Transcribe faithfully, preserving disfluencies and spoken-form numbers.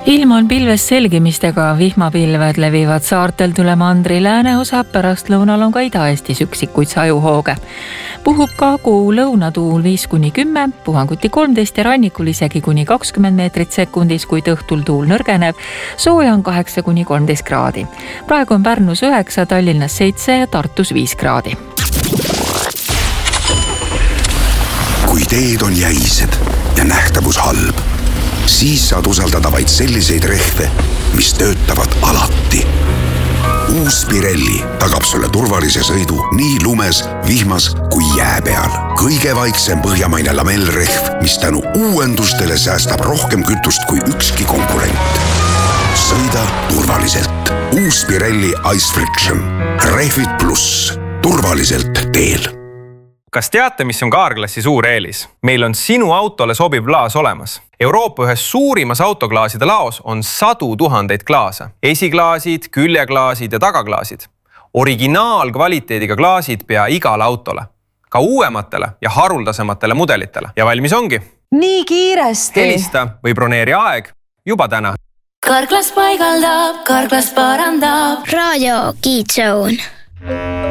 Ilm on pilves selgimistega, vihmapilved levivad saartelt üle mandri lääneosa, pärast lõunal on ka Ida-Eestis üksikuid sajuhooge. Puhub ka kuu lõunatuul viis kuni kümme, puhanguti kolmteist ja rannikul isegi kuni kakskümmend meetrit sekundis, kuid õhtul tuul nõrgeneb. Sooja on kaheksa kuni kolmteist kraadi. Praegu on Pärnus üheksa, Tallinnas seitse ja Tartus viis kraadi. Kui teed on jäised ja nähtavus halb, siis saad usaldada vaid selliseid rehve, mis töötavad alati. Uus Pirelli tagab sulle turvalise sõidu nii lumes, vihmas kui jää peal. Kõige vaiksem põhjamaine lamellrehv, mis tänu uuendustele säästab rohkem kütust kui ükski konkurent. Sõida turvaliselt. Uus Pirelli Ice Friction. Rehvid pluss. Turvaliselt teel. Kas teate, mis on Carglassi suur eelis? Meil on sinu autole sobiv klaas olemas. Euroopa ühes suurimas autoklaaside laos on sadu tuhandeid klaase. Esiklaasid, küljeklaasid ja tagaklaasid. Originaalkvaliteediga klaasid pea igale autole. Ka uuematele ja haruldasematele mudelitele. Ja valmis ongi. Nii kiiresti! Helista või broneeri aeg juba täna. Carglass paigaldab, Carglass parandab. Radio Kids Zone.